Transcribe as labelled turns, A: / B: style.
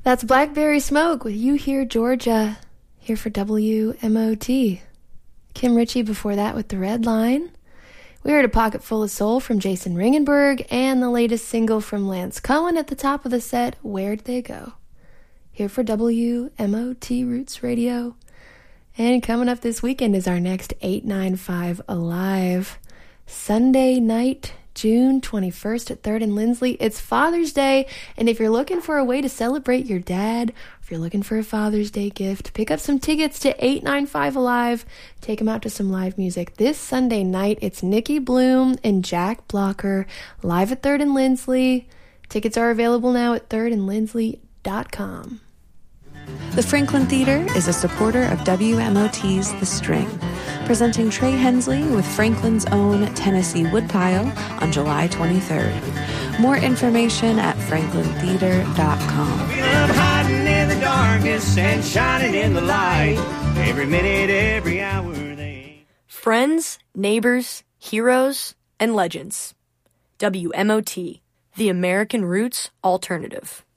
A: That's Blackberry Smoke with You Hear Georgia, here for WMOT. Kim Ritchie before that with The Red Line. We heard A Pocket Full of Soul from Jason Ringenberg and the latest single from Lance Cohen at the top of the set, Where'd They Go? Here for WMOT Roots Radio. And coming up this weekend is our next 895 Alive. Sunday night, June 21st at 3rd and Lindsley. It's Father's Day, and if you're looking for a way to celebrate your dad, if you're looking for a Father's Day gift, pick up some tickets to 895 Alive. Take them out to some live music. This Sunday night, it's Nikki Bloom and Jack Blocker live at 3rd and Lindsley. Tickets are available now at thirdandlindsley.com.
B: The Franklin Theater is a supporter of WMOT's The String, presenting Trey Hensley with Franklin's own Tennessee Woodpile on July 23rd. More information at franklintheater.com.
C: Hiding in the darkness and shining in the light. Every minute, every hour.
D: Friends, neighbors, heroes, and legends. WMOT, the American Roots Alternative.